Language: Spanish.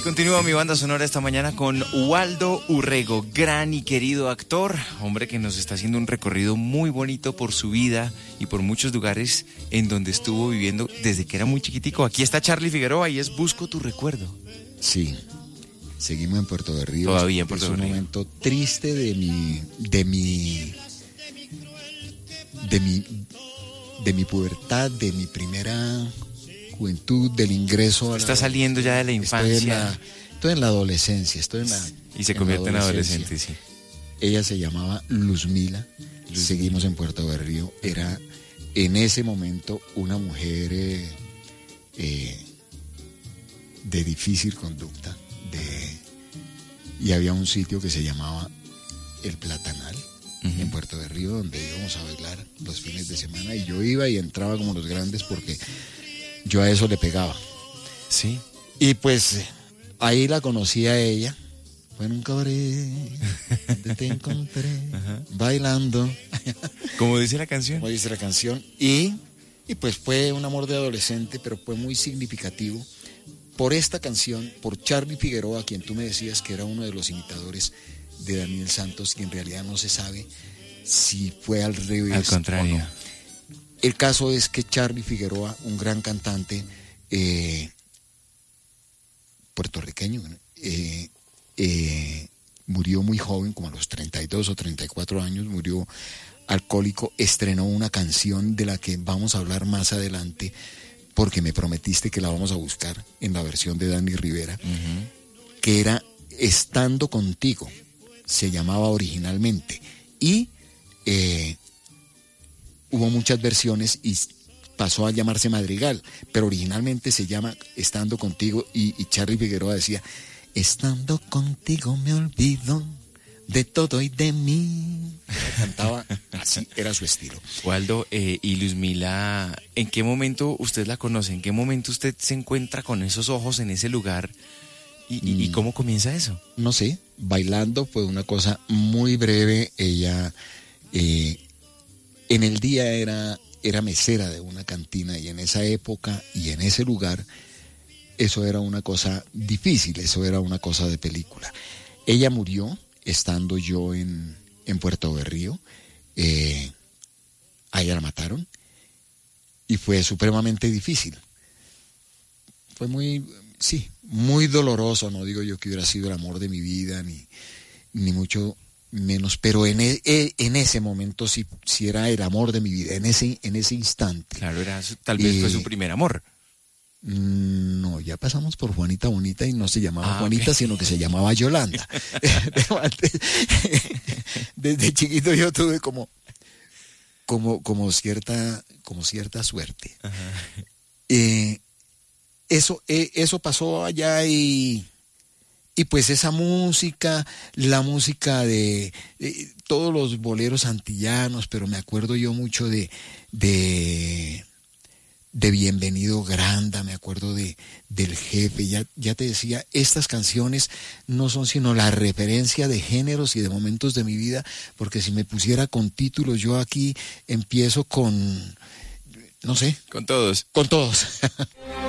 Continúa mi banda sonora esta mañana con Waldo Urrego, gran y querido actor, hombre que nos está haciendo un recorrido muy bonito por su vida y por muchos lugares en donde estuvo viviendo desde que era muy chiquitico. Aquí está Charly Figueroa y es Busco tu recuerdo. Sí, seguimos en Puerto de Ríos. Todavía en Puerto de Ríos. Es un momento triste de mi pubertad, de mi primera juventud, del ingreso a Está saliendo ya de la infancia. Estoy en la adolescencia, y se convierte en adolescente, sí. Ella se llamaba Luzmila. Seguimos en Puerto de Río. Era en ese momento una mujer de difícil conducta, y había un sitio que se llamaba El Platanal, en Puerto de Río, donde íbamos a bailar los fines de semana, y yo iba y entraba como los grandes porque yo a eso le pegaba. Sí. Y pues ahí la conocí a ella. Fue en un cabaret donde te encontré bailando. Como dice la canción. Como dice la canción. Y pues fue un amor de adolescente, pero fue muy significativo por esta canción, por Charly Figueroa, quien tú me decías que era uno de los imitadores de Daniel Santos, y en realidad no se sabe si fue al revés. Al contrario. O no. El caso es que Charly Figueroa, un gran cantante puertorriqueño, murió muy joven, como a los 32 o 34 años, murió alcohólico. Estrenó una canción de la que vamos a hablar más adelante, porque me prometiste que la vamos a buscar en la versión de Dani Rivera, que era Estando Contigo, se llamaba originalmente, y hubo muchas versiones y pasó a llamarse Madrigal, pero originalmente se llama Estando Contigo, y Charly Figueroa decía: estando contigo me olvido de todo y de mí. Cantaba así, era su estilo. Waldo, y Luzmila, ¿en qué momento usted la conoce? ¿En qué momento usted se encuentra con esos ojos en ese lugar? ¿Y cómo comienza eso? No sé, bailando. Fue una cosa muy breve. Ella en el día era mesera de una cantina, y en esa época y en ese lugar eso era una cosa difícil, eso era una cosa de película. Ella murió estando yo en Puerto de Río. A ella la mataron y fue supremamente difícil. Fue muy doloroso. No digo yo que hubiera sido el amor de mi vida, ni mucho menos, pero en ese momento sí era el amor de mi vida, en ese instante. Claro, tal vez fue su primer amor. No, ya pasamos por Juanita Bonita, y no se llamaba Juanita, sino que se llamaba Yolanda. Desde chiquito yo tuve como cierta suerte. Eso pasó allá, y pues esa música, la música de todos los boleros antillanos, pero me acuerdo yo mucho de Bienvenido Granda, me acuerdo del Jefe. Ya te decía, estas canciones no son sino la referencia de géneros y de momentos de mi vida, porque si me pusiera con títulos, yo aquí empiezo con, no sé. Con todos. Con todos.